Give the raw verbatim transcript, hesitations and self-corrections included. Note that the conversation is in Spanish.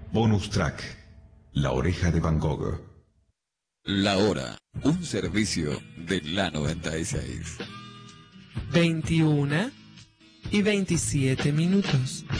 Bonus track. La oreja de Van Gogh. La hora. Un servicio de la noventa y seis. veintiuna y veintisiete minutos.